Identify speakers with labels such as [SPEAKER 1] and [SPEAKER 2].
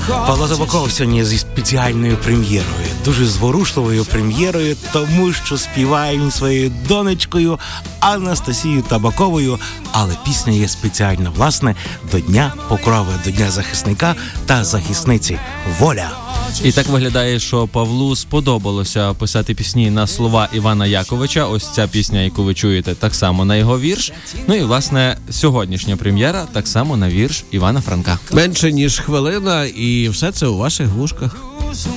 [SPEAKER 1] Павло Табаков сьогодні зі спеціальною прем'єрою, дуже зворушливою прем'єрою, тому що співає він своєю донечкою Анастасією Табаковою, але пісня є спеціальна, власне, до Дня Покрови, до Дня захисника та захисниці. Воля!
[SPEAKER 2] І так виглядає, що Павлу сподобалося писати пісні на слова Івана Яковича. Ось ця пісня, яку ви чуєте, так само на його вірш. Ну і, власне, сьогоднішня прем'єра так само на вірш Івана Франка.
[SPEAKER 3] Менше ніж хвилина, і все це у ваших вушках.